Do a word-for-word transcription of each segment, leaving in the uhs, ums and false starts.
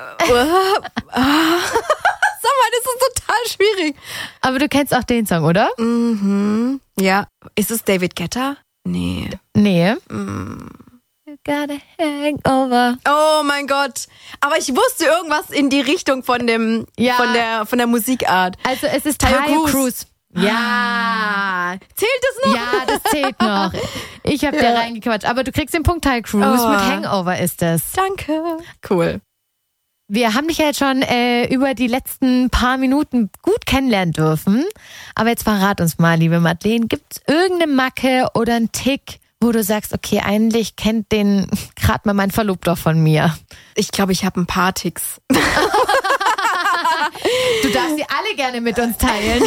Sag mal, das ist total schwierig. Aber du kennst auch den Song, oder? Mhm. Ja. Ist es David Guetta? Nee. Nee. Mm. You got a hangover. Oh mein Gott. Aber ich wusste irgendwas in die Richtung von dem, Ja. von der, von der Musikart. Also es ist Tayo Tayo Cruz. Cruz. Ja. Zählt es noch? Ja, das zählt noch. Ich habe Ja. dir reingequatscht. Aber du kriegst den Punkt, Tayo Cruz. Oh. Mit Hangover ist es. Danke. Cool. Wir haben dich ja jetzt schon äh, über die letzten paar Minuten gut kennenlernen dürfen. Aber jetzt verrat uns mal, liebe Madeleine, gibt es irgendeine Macke oder einen Tick, wo du sagst, okay, eigentlich kennt den gerade mal mein Verlobter von mir? Ich glaube, ich habe ein paar Ticks. Du darfst sie alle gerne mit uns teilen.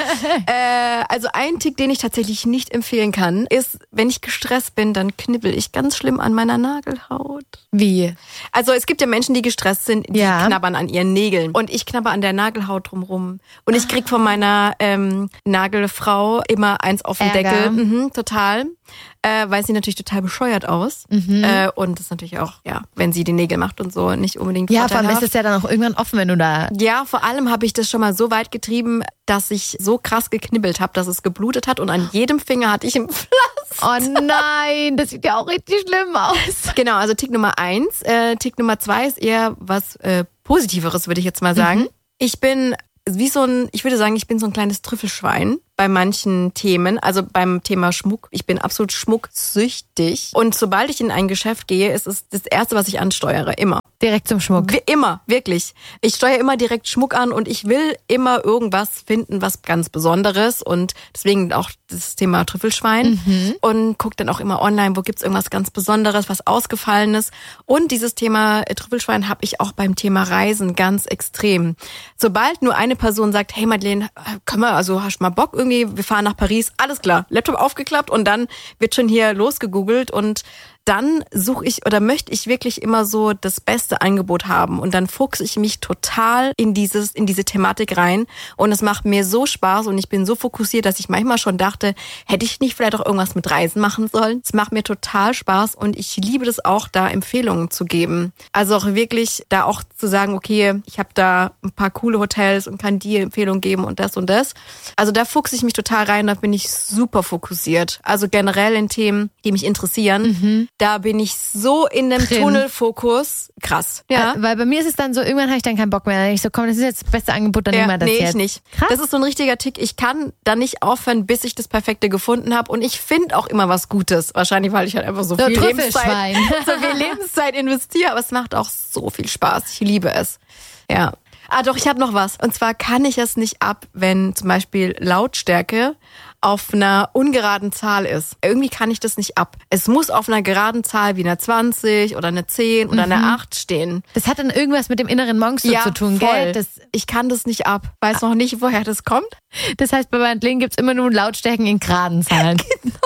äh, also ein Tick, den ich tatsächlich nicht empfehlen kann, ist, wenn ich gestresst bin, dann knibbel ich ganz schlimm an meiner Nagelhaut. Wie? Also es gibt ja Menschen, die gestresst sind, die Ja. knabbern an ihren Nägeln. Und ich knabber an der Nagelhaut drumrum. Und ich krieg von meiner ähm, Nagelfrau immer eins auf den Ärger. Deckel. Mhm, total. Äh, weil sie natürlich total bescheuert aus. Mhm. Äh, und das ist natürlich auch, ja, wenn sie die Nägel macht und so, nicht unbedingt Ja, vor allem vorteilhaft. ist es ja dann auch irgendwann offen, wenn du da... Ja, vor allem habe ich das schon mal so weit getrieben, dass ich so krass geknibbelt habe, dass es geblutet hat und an jedem Finger hatte ich ein Pflaster. Oh nein, das sieht ja auch richtig schlimm aus. Genau, also Tick Nummer eins. Äh, Tick Nummer zwei ist eher was äh, Positiveres, würde ich jetzt mal sagen. Mhm. Ich bin wie so ein, ich würde sagen, ich bin so ein kleines Trüffelschwein bei manchen Themen, also beim Thema Schmuck. Ich bin absolut schmucksüchtig. Und sobald ich in ein Geschäft gehe, ist es das Erste, was ich ansteuere, immer. Direkt zum Schmuck. Wie immer, wirklich. Ich steuere immer direkt Schmuck an und ich will immer irgendwas finden, was ganz Besonderes und deswegen auch das Thema Trüffelschwein mhm. und gucke dann auch immer online, wo gibt's irgendwas ganz Besonderes, was Ausgefallenes und dieses Thema Trüffelschwein habe ich auch beim Thema Reisen ganz extrem. Sobald nur eine Person sagt, hey Madeleine, können wir, also hast du mal Bock irgendwie, wir fahren nach Paris, alles klar, Laptop aufgeklappt und dann wird schon hier losgegoogelt und dann suche ich oder möchte ich wirklich immer so das beste Angebot haben und dann fuchse ich mich total in dieses in diese Thematik rein und es macht mir so Spaß und ich bin so fokussiert, dass ich manchmal schon dachte, hätte ich nicht vielleicht auch irgendwas mit Reisen machen sollen. Es macht mir total Spaß und ich liebe das auch, da Empfehlungen zu geben. Also auch wirklich da auch zu sagen, okay, ich habe da ein paar coole Hotels und kann dir Empfehlungen geben und das und das. Also da fuchse ich mich total rein, da bin ich super fokussiert. Also generell in Themen, die mich interessieren. Mhm. Da bin ich so in dem Drin. Tunnelfokus. Krass. Ja. Äh, weil bei mir ist es dann so, irgendwann habe ich dann keinen Bock mehr. Dann denk ich so, komm, das ist jetzt das beste Angebot, dann ja, nehmen wir das nee, jetzt. ich nicht. Krass. Das ist so ein richtiger Tick. Ich kann da nicht aufhören, bis ich das Perfekte gefunden habe. Und ich finde auch immer was Gutes. Wahrscheinlich, weil ich halt einfach so, So viel Lebenszeit, Trüffelschwein. so viel Lebenszeit investiere. Aber es macht auch so viel Spaß. Ich liebe es. Ja. Ah, doch, ich habe noch was. Und zwar kann ich es nicht ab, wenn zum Beispiel Lautstärke auf einer ungeraden Zahl ist. Irgendwie kann ich das nicht ab. Es muss auf einer geraden Zahl wie einer zwanzig oder einer zehn oder einer acht stehen. Das hat dann irgendwas mit dem inneren Monster Ja, zu tun, voll. gell? Das, Ich kann das nicht ab. Weiß noch nicht, woher das kommt. das heißt, bei Madeleine gibt's immer nur Lautstärken in geraden Zahlen. Genau.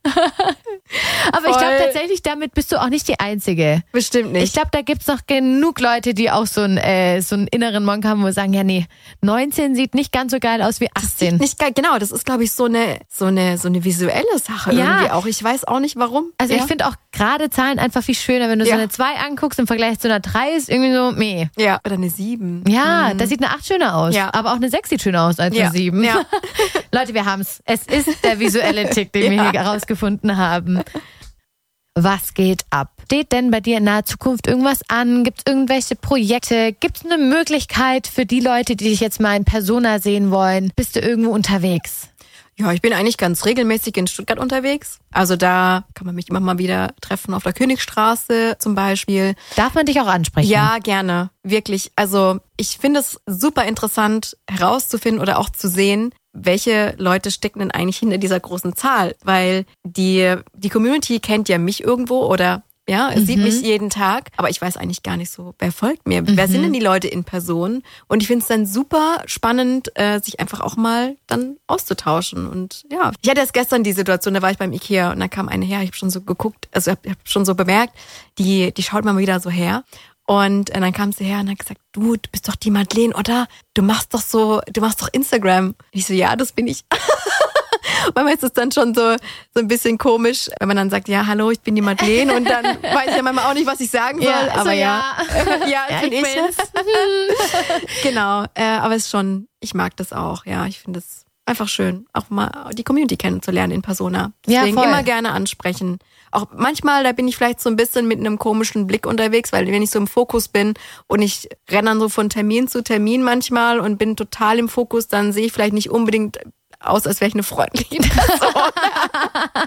Aber ich glaube Voll. tatsächlich, damit bist du auch nicht die Einzige. Bestimmt nicht. Ich glaube, da gibt's noch genug Leute, die auch so einen, äh, so einen inneren Monk haben, wo sie sagen, ja nee, neunzehn sieht nicht ganz so geil aus wie achtzehn. Nicht geil. Genau, das ist, glaube ich, so eine, so eine, so eine visuelle Sache Ja. irgendwie auch. Ich weiß auch nicht, warum. Also ja. ich finde auch gerade Zahlen einfach viel schöner, wenn du Ja. so eine zwei anguckst im Vergleich zu einer drei ist irgendwie so, meh. Ja, oder eine sieben. Ja, da sieht eine acht schöner aus. Ja. Aber auch eine sechs sieht schöner aus als Ja. eine sieben. Ja. Leute, wir haben's. Es ist der visuelle Tick, den wir Ja. hier herausgefunden haben. Was geht ab? Steht denn bei dir in naher Zukunft irgendwas an? Gibt es irgendwelche Projekte? Gibt es eine Möglichkeit für die Leute, die dich jetzt mal in Persona sehen wollen? Bist du irgendwo unterwegs? Ja, ich bin eigentlich ganz regelmäßig in Stuttgart unterwegs. Also da kann man mich immer mal wieder treffen, auf der Königstraße zum Beispiel. Darf man dich auch ansprechen? Ja, gerne. Wirklich. Also ich finde es super interessant herauszufinden oder auch zu sehen, welche Leute stecken denn eigentlich hinter dieser großen Zahl? Weil die, die Community kennt ja mich irgendwo oder ja, es mhm. sieht mich jeden Tag, aber ich weiß eigentlich gar nicht so, wer folgt mir? Mhm. Wer sind denn die Leute in Person? Und ich finde es dann super spannend, äh, sich einfach auch mal dann auszutauschen. Und ja, ich hatte erst gestern die Situation, da war ich beim Ikea und da kam eine her, ich habe schon so geguckt, also ich habe schon so bemerkt, die, die schaut mal wieder so her. Und dann kam sie her und hat gesagt, du, du bist doch die Madeleine, oder? Du machst doch so, du machst doch Instagram. Ich so, ja, das bin ich. Manchmal ist es dann schon so, so ein bisschen komisch, wenn man dann sagt, ja, hallo, ich bin die Madeleine und dann weiß ich ja manchmal auch nicht, was ich sagen soll, Ja, aber so, ja. ja. Ja, Ja, bin ich ich. bin's. Genau, äh, aber es ist schon, ich mag das auch, ja, ich finde es einfach schön, auch mal die Community kennenzulernen in Persona. Deswegen Ja, voll. immer gerne ansprechen. Auch manchmal, da bin ich vielleicht so ein bisschen mit einem komischen Blick unterwegs, weil wenn ich so im Fokus bin und ich renne dann so von Termin zu Termin manchmal und bin total im Fokus, dann sehe ich vielleicht nicht unbedingt aus, als wäre ich eine freundliche Person. Da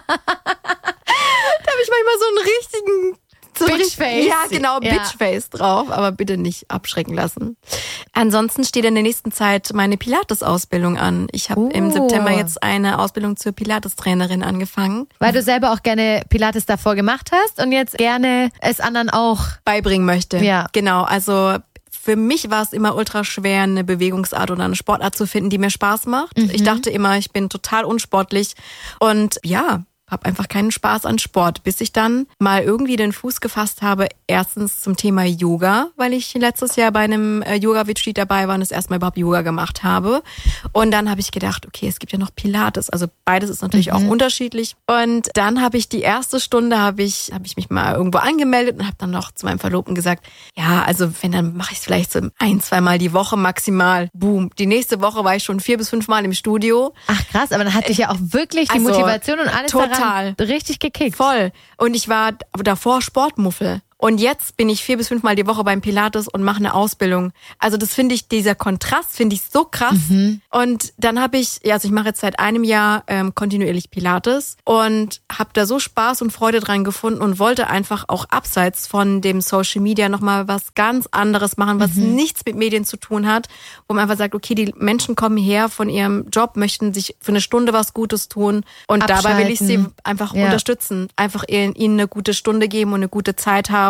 habe ich manchmal so einen richtigen so Bitchface. Ja, genau, Ja. Bitchface drauf, aber bitte nicht abschrecken lassen. Ansonsten steht in der nächsten Zeit meine Pilates-Ausbildung an. Ich habe Oh. im September jetzt eine Ausbildung zur Pilates-Trainerin angefangen. Weil du selber auch gerne Pilates davor gemacht hast und jetzt gerne es anderen auch. Beibringen möchte. Ja. Genau, also für mich war es immer ultra schwer, eine Bewegungsart oder eine Sportart zu finden, die mir Spaß macht. Mhm. Ich dachte immer, ich bin total unsportlich und ja, habe einfach keinen Spaß an Sport, bis ich dann mal irgendwie den Fuß gefasst habe, erstens zum Thema Yoga, weil ich letztes Jahr bei einem äh, Yoga-Retreat dabei war und das erste Mal überhaupt Yoga gemacht habe. Und dann habe ich gedacht, okay, es gibt ja noch Pilates, also beides ist natürlich Mhm. auch unterschiedlich. Und dann habe ich die erste Stunde, habe ich habe ich mich mal irgendwo angemeldet und habe dann noch zu meinem Verlobten gesagt, ja, also wenn, dann mache ich es vielleicht so ein, zwei Mal die Woche maximal. Boom. Die nächste Woche war ich schon vier bis fünf Mal im Studio. Ach krass, aber dann hat dich ja auch wirklich die Also, Motivation und alles total. daran richtig gekickt. Voll. Und ich war davor Sportmuffel. Und jetzt bin ich vier bis fünfmal die Woche beim Pilates und mache eine Ausbildung. Also das finde ich, dieser Kontrast finde ich so krass. Mhm. Und dann habe ich, ja, also ich mache jetzt seit einem Jahr ähm, kontinuierlich Pilates und habe da so Spaß und Freude dran gefunden und wollte einfach auch abseits von dem Social Media nochmal was ganz anderes machen, was Mhm. nichts mit Medien zu tun hat, wo man einfach sagt, okay, die Menschen kommen her von ihrem Job, möchten sich für eine Stunde was Gutes tun und dabei will ich sie Abschalten. einfach Ja. unterstützen, einfach ihnen ihnen eine gute Stunde geben und eine gute Zeit haben.